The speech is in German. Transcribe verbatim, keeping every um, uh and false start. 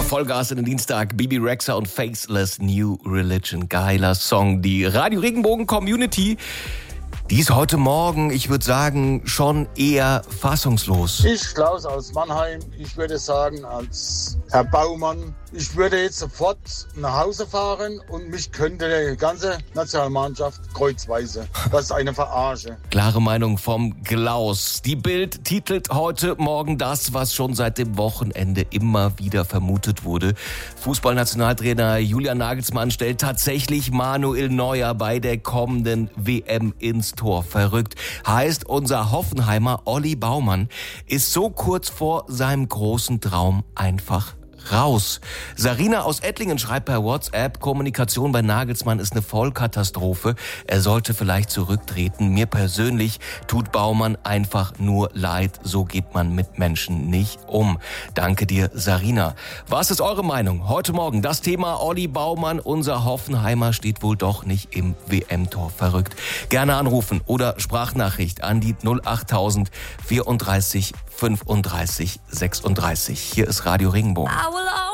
Vollgas in den Dienstag. Bibi Rexha und Faceless New Religion. Geiler Song. Die Radio Regenbogen Community, die ist heute Morgen, ich würde sagen, schon eher fassungslos. Ich, Klaus aus Mannheim, ich würde sagen, als Herr Baumann, ich würde jetzt sofort nach Hause fahren und mich könnte die ganze Nationalmannschaft kreuzweise. Das ist eine Verarsche. Klare Meinung vom Klaus. Die Bild titelt heute Morgen das, was schon seit dem Wochenende immer wieder vermutet wurde. Fußballnationaltrainer Julian Nagelsmann stellt tatsächlich Manuel Neuer bei der kommenden W M ins Tor. Verrückt. Heißt, unser Hoffenheimer Olli Baumann ist so kurz vor seinem großen Traum einfach raus. Sarina aus Ettlingen schreibt per WhatsApp, Kommunikation bei Nagelsmann ist eine Vollkatastrophe. Er sollte vielleicht zurücktreten. Mir persönlich tut Baumann einfach nur leid. So geht man mit Menschen nicht um. Danke dir, Sarina. Was ist eure Meinung? Heute Morgen das Thema Olli Baumann. Unser Hoffenheimer steht wohl doch nicht im W M-Tor. Verrückt. Gerne anrufen oder Sprachnachricht an die null achttausend vierunddreißig fünfunddreißig sechsunddreißig. Hier ist Radio Regenbogen.